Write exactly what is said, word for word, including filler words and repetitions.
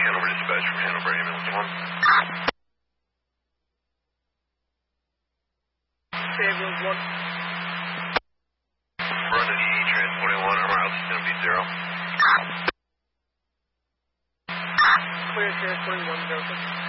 Hanover Dispatch from Hanover Ambulance one. Ambulance one. Run to E, transporting one, our miles is going to be zero. Clear transporting one, Joseph.